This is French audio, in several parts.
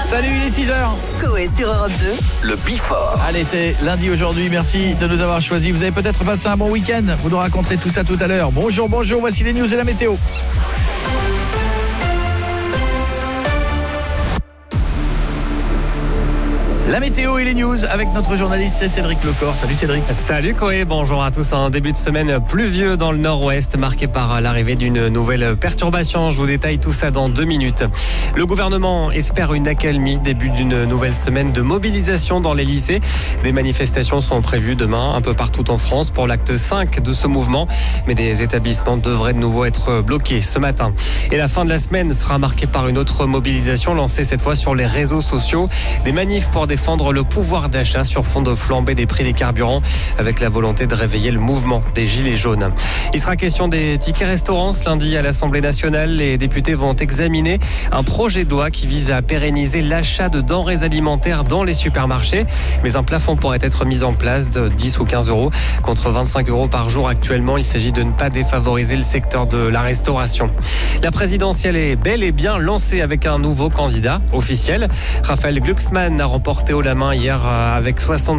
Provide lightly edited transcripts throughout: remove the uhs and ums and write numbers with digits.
Salut, il est 6h. Coé sur Europe 2. Le Before. Allez, c'est lundi aujourd'hui. Merci de nous avoir choisis. Vous avez peut-être passé un bon week-end. Vous nous raconterez tout ça tout à l'heure. Bonjour, voici les news et la météo. La météo et les news avec notre journaliste, c'est Cédric Lecor. Salut Cédric. Salut Coé, bonjour à tous. Un début de semaine pluvieux dans le nord-ouest, marqué par l'arrivée d'une nouvelle perturbation. Je vous détaille tout ça dans 2 minutes. Le gouvernement espère une accalmie, début d'une nouvelle semaine de mobilisation dans les lycées. Des manifestations sont prévues demain un peu partout en France pour l'acte 5 de ce mouvement. Mais des établissements devraient de nouveau être bloqués ce matin. Et la fin de la semaine sera marquée par une autre mobilisation lancée cette fois sur les réseaux sociaux. Des manifs pour défendre le pouvoir d'achat sur fond de flambée des prix des carburants avec la volonté de réveiller le mouvement des Gilets jaunes. Il sera question des tickets restaurants ce lundi à l'Assemblée nationale. Les députés vont examiner un projet de loi qui vise à pérenniser l'achat de denrées alimentaires dans les supermarchés. Mais un plafond pourrait être mis en place de 10 ou 15 euros contre 25 euros par jour actuellement. Il s'agit de ne pas défavoriser le secteur de la restauration. La présidentielle est bel et bien lancée avec un nouveau candidat officiel. Raphaël Glucksmann a remporté haut la main hier avec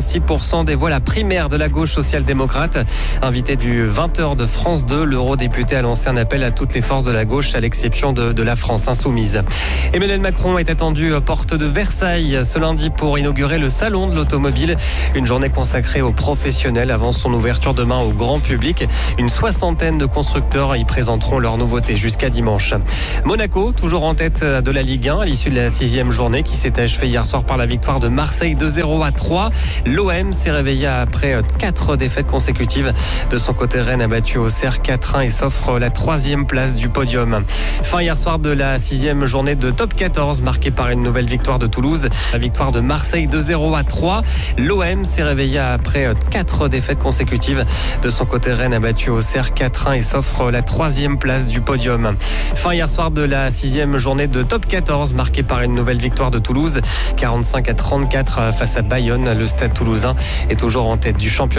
66% des voix la primaire de la gauche social-démocrate. Invité du 20h de France 2, l'eurodéputé a lancé un appel à toutes les forces de la gauche à l'exception de la France insoumise. Emmanuel Macron est attendu porte de Versailles ce lundi pour inaugurer le salon de l'automobile. Une journée consacrée aux professionnels avant son ouverture demain au grand public. Une 60aine de constructeurs y présenteront leurs nouveautés jusqu'à dimanche. Monaco, toujours en tête de la Ligue 1 à l'issue de la 6e journée qui s'est achevée hier soir par la victoire de Marseille 2-0 à 3. L'OM s'est réveillé après 4 défaites consécutives. De son côté, Rennes a battu Auxerre 4-1 et s'offre la 3e place du podium. Fin hier soir de la 6e journée de top 14 marquée par une nouvelle victoire de Toulouse. La victoire de Marseille 2-0 à 3. L'OM s'est réveillé après 4 défaites consécutives. De son côté, Rennes a battu Auxerre 4-1 et s'offre la 3e place du podium. Fin hier soir de la 6e journée de top 14 marquée par une nouvelle victoire de Toulouse. 45-34 face à Bayonne. Le Stade toulousain est toujours en tête du championnat.